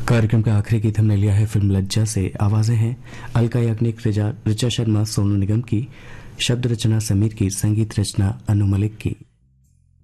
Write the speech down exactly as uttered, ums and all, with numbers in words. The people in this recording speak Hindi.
कार्यक्रम का आखिरी गीत हमने लिया है फिल्म लज्जा से। आवाजें हैं अलका याग्निक, ऋचा शर्मा, सोनू निगम की, शब्द रचना समीर की, संगीत रचना अनु मलिक की।